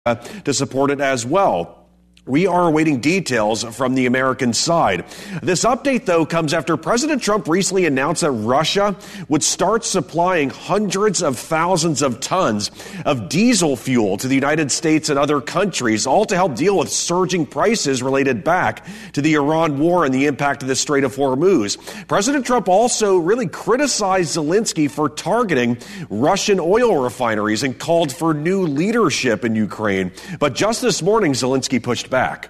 to support it as well. We are awaiting details from the American side. This update, though, comes after President Trump recently announced that Russia would start supplying hundreds of thousands of tons of diesel fuel to the United States and other countries, all to help deal with surging prices related back to the Iran war and the impact of the Strait of Hormuz. President Trump also really criticized Zelensky for targeting Russian oil refineries and called for new leadership in Ukraine. But just this morning, Zelensky pushed back.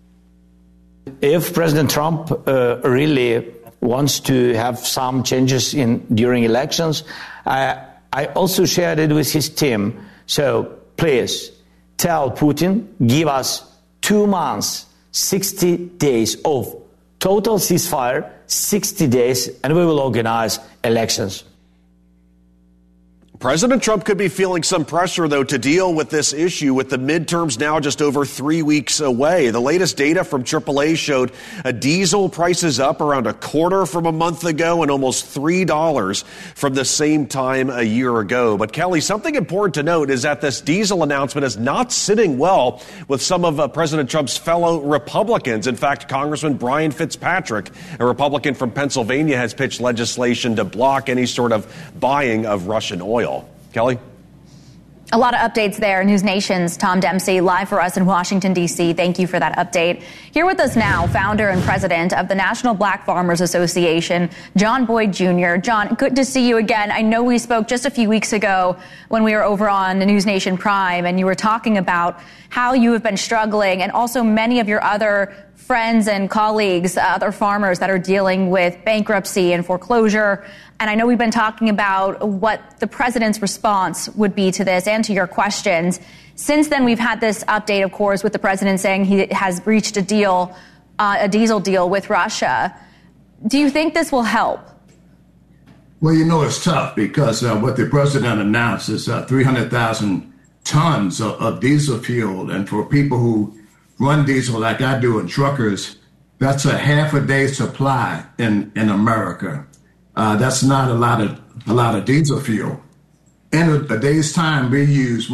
If President Trump really wants to have some changes during elections, I also shared it with his team. So please tell Putin, give us 2 months, 60 days of total ceasefire, 60 days, and we will organize elections. President Trump could be feeling some pressure, though, to deal with this issue with the midterms now just over 3 weeks away. The latest data from AAA showed diesel prices up around a quarter from a month ago and almost $3 from the same time a year ago. But, Kelly, something important to note is that this diesel announcement is not sitting well with some of President Trump's fellow Republicans. In fact, Congressman Brian Fitzpatrick, a Republican from Pennsylvania, has pitched legislation to block any sort of buying of Russian oil. Kelly? A lot of updates there. News Nation's Tom Dempsey live for us in Washington, D.C. Thank you for that update. Here with us now, founder and president of the National Black Farmers Association, John Boyd Jr. John, good to see you again. I know we spoke just a few weeks ago when we were over on the News Nation Prime, and you were talking about how you have been struggling, and also many of your other friends and colleagues, other farmers that are dealing with bankruptcy and foreclosure. And I know we've been talking about what the president's response would be to this and to your questions. Since then, we've had this update, of course, with the president saying he has reached a deal, a diesel deal with Russia. Do you think this will help? Well, you know, it's tough because what the president announced is 300,000 tons of diesel fuel. And for people who run diesel like I do and truckers, that's a half a day supply in America. That's not a lot of diesel fuel. In a day's time, we use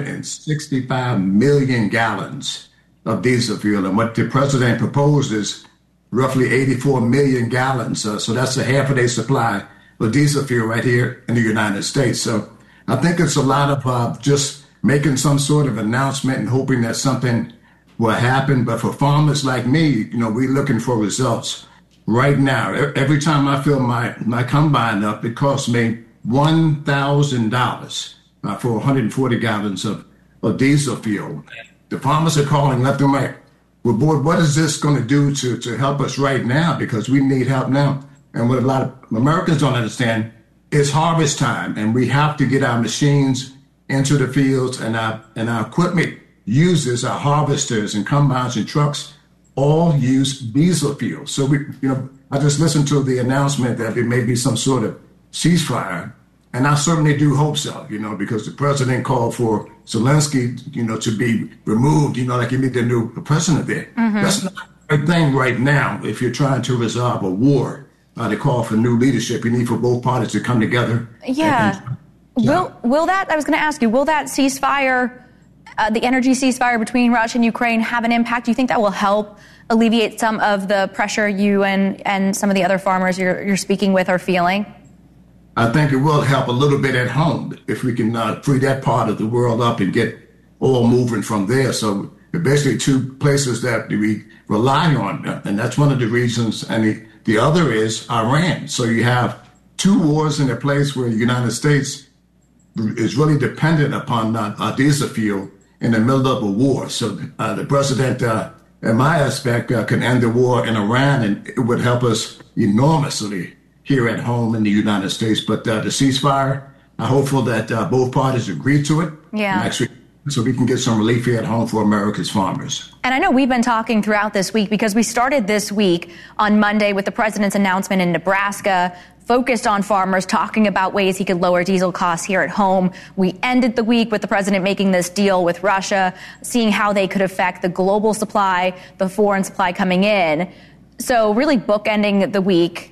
165 million gallons of diesel fuel. And what the president proposed is roughly 84 million gallons. So that's a half a day supply of diesel fuel right here in the United States. So I think it's a lot of just making some sort of announcement and hoping that something will happen. But for farmers like me, you know, we're looking for results right now. Every time I fill my combine up, it costs me $1,000 for 140 gallons of diesel fuel. The farmers are calling left and right. Well, boy, what is this going to do to help us right now? Because we need help now. And what a lot of Americans don't understand is harvest time, and we have to get our machines into the fields, and our equipment users, our harvesters and combines and trucks, all use diesel fuel. So I just listened to the announcement that there may be some sort of ceasefire, and I certainly do hope so, because the president called for Zelensky, to be removed, like you need a new president there. Mm-hmm. That's not a thing right now. If you're trying to resolve a war, they call for new leadership. You need for both parties to come together. Yeah. Will that, I was going to ask you, will that ceasefire, the energy ceasefire between Russia and Ukraine have an impact? Do you think that will help alleviate some of the pressure you and some of the other farmers you're speaking with are feeling? I think it will help a little bit at home if we can free that part of the world up and get oil moving from there. So basically two places that we rely on, and that's one of the reasons. And the other is Iran. So you have two wars in a place where the United States is really dependent upon diesel fuel in the middle of a war. So the president, in my aspect, can end the war in Iran, and it would help us enormously here at home in the United States. But the ceasefire, I'm hopeful that both parties agree to it next week, so we can get some relief here at home for America's farmers. And I know we've been talking throughout this week because we started this week on Monday with the president's announcement in Nebraska, focused on farmers, talking about ways he could lower diesel costs here at home. We ended the week with the president making this deal with Russia, seeing how they could affect the global supply, the foreign supply coming in. So really bookending the week.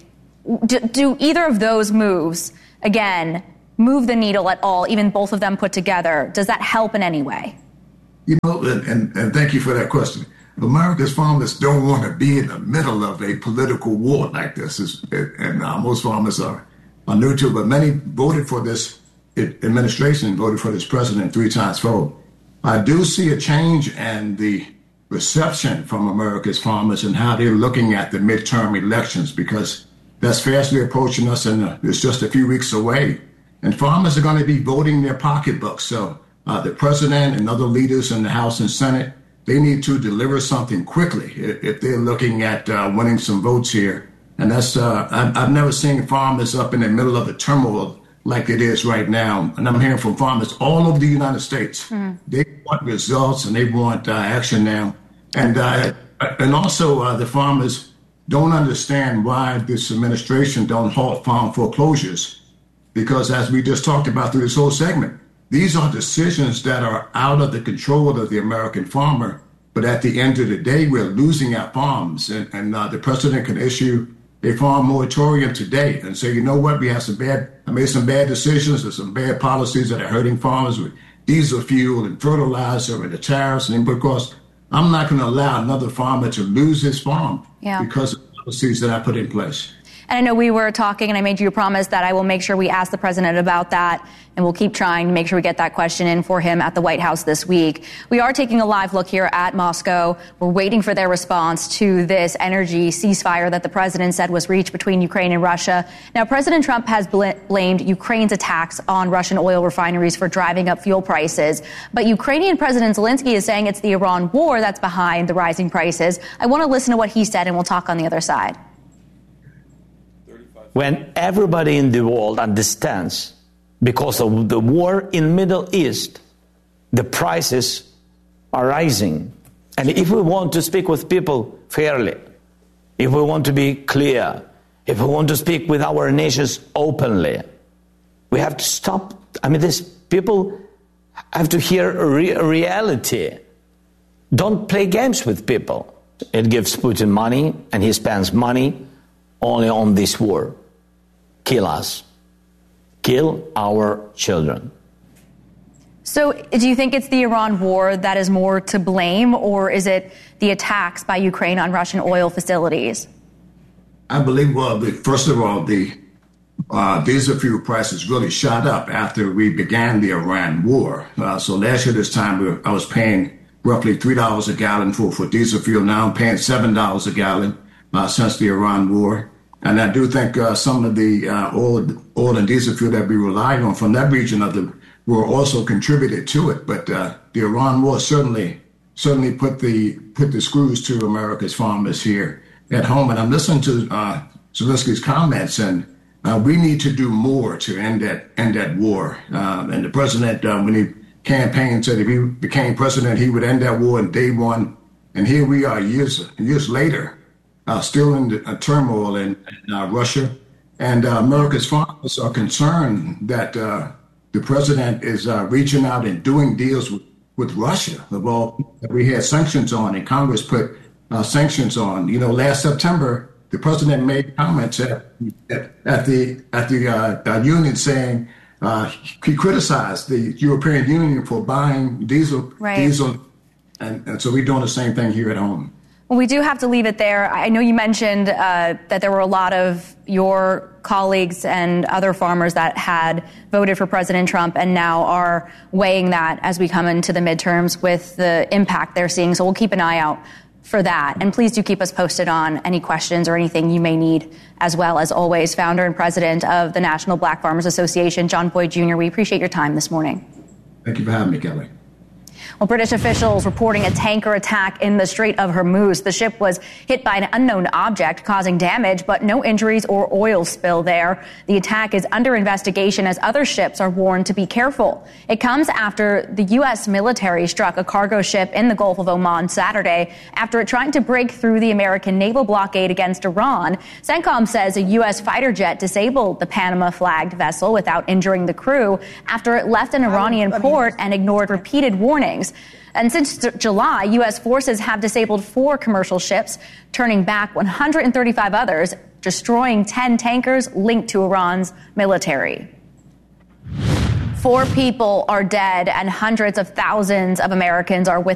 Do either of those moves, again, move the needle at all, even both of them put together? Does that help in any way? And thank you for that question. America's farmers don't want to be in the middle of a political war like this, and most farmers are new to it, but many voted for this administration, voted for this president 3 times forward. I do see a change in the reception from America's farmers and how they're looking at the midterm elections, because that's fastly approaching us, and it's just a few weeks away. And farmers are going to be voting their pocketbooks. So the president and other leaders in the House and Senate, they need to deliver something quickly if they're looking at winning some votes here. And that's I've never seen farmers up in the middle of the turmoil like it is right now. And I'm hearing from farmers all over the United States. They want results and they want action now. And also the farmers don't understand why this administration don't halt farm foreclosures. Because as we just talked about through this whole segment, these are decisions that are out of the control of the American farmer. But at the end of the day, we're losing our farms. And the president can issue a farm moratorium today and say, you know what, I made some bad decisions. There's some bad policies that are hurting farmers with diesel fuel and fertilizer and the tariffs and input costs. I'm not going to allow another farmer to lose his farm because of the policies that I put in place. And I know we were talking, and I made you a promise that I will make sure we ask the president about that, and we'll keep trying to make sure we get that question in for him at the White House this week. We are taking a live look here at Moscow. We're waiting for their response to this energy ceasefire that the president said was reached between Ukraine and Russia. Now, President Trump has blamed Ukraine's attacks on Russian oil refineries for driving up fuel prices. But Ukrainian President Zelensky is saying it's the Iran war that's behind the rising prices. I want to listen to what he said, and we'll talk on the other side. When everybody in the world understands, because of the war in Middle East, the prices are rising. And if we want to speak with people fairly, if we want to be clear, if we want to speak with our nations openly, we have to stop. I mean, these people have to hear reality. Don't play games with people. It gives Putin money, and he spends money only on this war. Kill us. Kill our children. So do you think it's the Iran war that is more to blame, or is it the attacks by Ukraine on Russian oil facilities? I believe, first of all, the diesel fuel prices really shot up after we began the Iran war. So last year this time, I was paying roughly $3 a gallon for diesel fuel. Now I'm paying $7 a gallon since the Iran war. And I do think some of the oil and diesel fuel that we rely on from that region of the world also contributed to it. But the Iran war certainly put the screws to America's farmers here at home. And I'm listening to Zelensky's comments, and we need to do more to end that war. And the president, when he campaigned, said if he became president, he would end that war on day one. And here we are years later. Still in the turmoil in Russia. And America's farmers are concerned that the president is reaching out and doing deals with Russia. Well, we had sanctions on, and Congress put sanctions on. You know, last September, the president made comments at the union saying he criticized the European Union for buying diesel. And so we're doing the same thing here at home. Well, we do have to leave it there. I know you mentioned that there were a lot of your colleagues and other farmers that had voted for President Trump and now are weighing that as we come into the midterms with the impact they're seeing. So we'll keep an eye out for that. And please do keep us posted on any questions or anything you may need, as well. As always, founder and president of the National Black Farmers Association, John Boyd Jr., we appreciate your time this morning. Thank you for having me, Kelly. Well, British officials reporting a tanker attack in the Strait of Hormuz. The ship was hit by an unknown object, causing damage, but no injuries or oil spill there. The attack is under investigation as other ships are warned to be careful. It comes after the U.S. military struck a cargo ship in the Gulf of Oman Saturday after it tried to break through the American naval blockade against Iran. CENTCOM says a U.S. fighter jet disabled the Panama-flagged vessel without injuring the crew after it left an Iranian port and ignored repeated warnings. And since July, U.S. forces have disabled 4 commercial ships, turning back 135 others, destroying 10 tankers linked to Iran's military. 4 people are dead and hundreds of thousands of Americans are